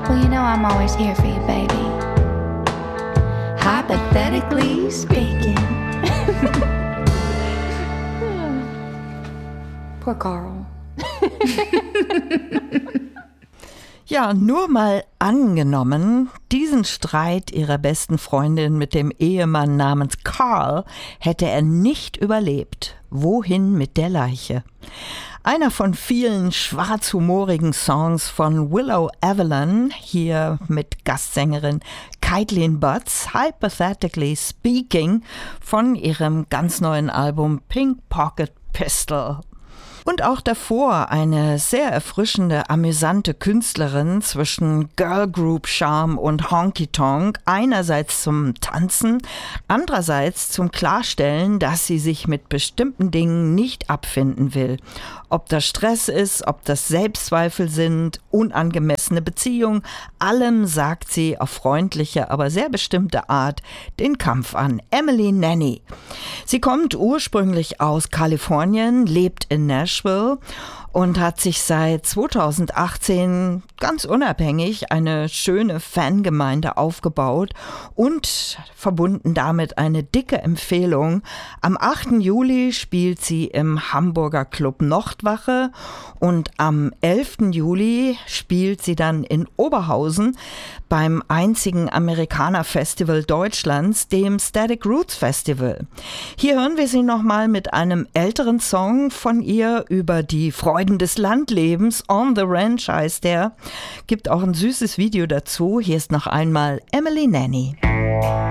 Well, you know I'm always here for you, baby. Hypothetically speaking. Poor Carl. Ja, nur mal angenommen, diesen Streit ihrer besten Freundin mit dem Ehemann namens Carl hätte er nicht überlebt. Wohin mit der Leiche? Einer von vielen schwarzhumorigen Songs von Willow Avalon, hier mit Gastsängerin Caitlin Butts, Hypothetically Speaking, von ihrem ganz neuen Album Pink Pocket Pistol. Und auch davor eine sehr erfrischende, amüsante Künstlerin zwischen Girl Group Charme und Honky Tonk, einerseits zum Tanzen, andererseits zum Klarstellen, dass sie sich mit bestimmten Dingen nicht abfinden will. Ob das Stress ist, ob das Selbstzweifel sind, unangemessene Beziehung, allem sagt sie auf freundliche, aber sehr bestimmte Art den Kampf an. Emily Nanny. Sie kommt ursprünglich aus Kalifornien, lebt in Nashville und hat sich seit 2018 ganz unabhängig eine schöne Fangemeinde aufgebaut und verbunden damit eine dicke Empfehlung. Am 8. Juli spielt sie im Hamburger Club Nordwache und am 11. Juli spielt sie dann in Oberhausen beim einzigen Amerikaner-Festival Deutschlands, dem Static Roots Festival. Hier hören wir sie nochmal mit einem älteren Song von ihr über die Freuden des Landlebens. On the Ranch heißt der. Gibt auch ein süßes Video dazu. Hier ist noch einmal Emily Nanny.